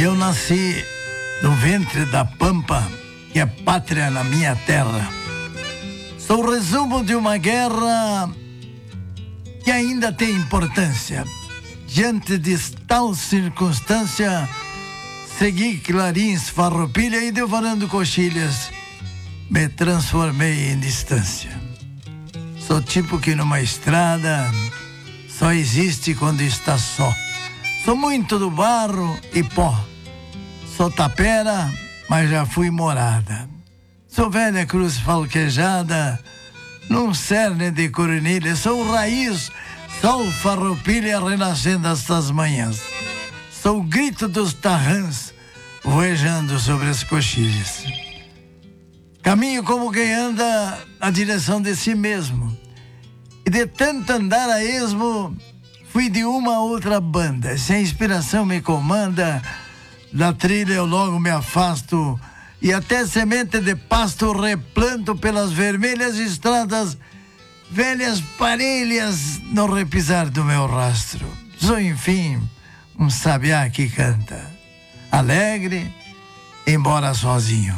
Eu nasci no ventre da Pampa, que é pátria na minha terra. Sou o resumo de uma guerra que ainda tem importância. Diante de tal circunstância, segui clarins, farroupilha e devorando coxilhas, me transformei em distância. Sou tipo que numa estrada só existe quando está só. Sou muito do barro e pó. Sou tapera, mas já fui morada. Sou velha cruz falquejada num cerne de coronilha. Sou raiz, sol farroupilha renascendo estas manhãs. Sou o grito dos tarrãs voejando sobre as coxilhas. Caminho como quem anda na direção de si mesmo. E de tanto andar a esmo, fui de uma a outra banda. Se a inspiração me comanda, da trilha eu logo me afasto, e até semente de pasto replanto pelas vermelhas estradas, velhas parelhas no repisar do meu rastro. Sou, enfim, um sabiá que canta, alegre, embora sozinho.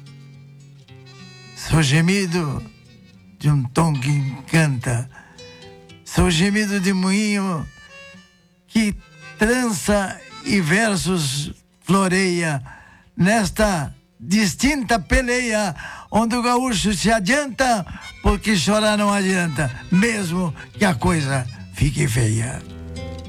Sou gemido de um tom que encanta. Sou gemido de moinho que trança e versos floreia nesta distinta peleia onde o gaúcho se adianta, porque chorar não adianta, mesmo que a coisa fique feia.